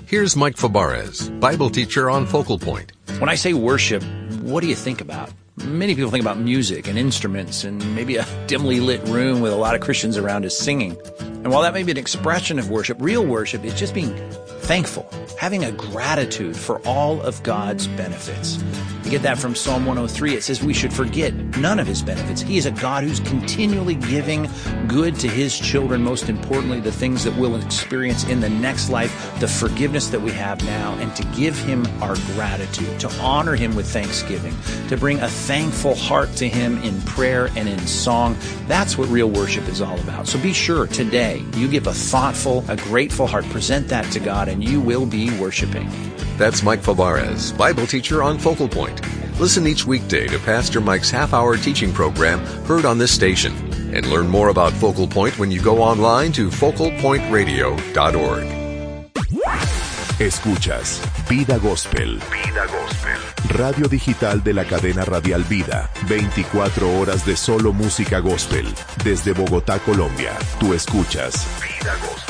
Here's Mike Fabarez, Bible teacher on Focal Point. When I say worship, what do you think about? Many people think about music and instruments and maybe a dimly lit room with a lot of Christians around us singing. And while that may be an expression of worship, real worship is just being thankful, having a gratitude for all of God's benefits. You get that from Psalm 103. It says we should forget none of his benefits. He is a God who's continually giving good to his children, most importantly, the things that we'll experience in the next life, the forgiveness that we have now, and to give him our gratitude, to honor him with thanksgiving, to bring a thankful heart to him in prayer and in song. That's what real worship is all about. So be sure today you give a thoughtful, a grateful heart, present that to God, and you will be worshiping. That's Mike Fabarez, Bible teacher on Focal Point. Listen each weekday to Pastor Mike's half-hour teaching program heard on this station. And learn more about Focal Point when you go online to focalpointradio.org. Escuchas Vida Gospel. Vida Gospel. Radio digital de la cadena radial Vida. 24 horas de solo música gospel. Desde Bogotá, Colombia. Tú escuchas Vida Gospel.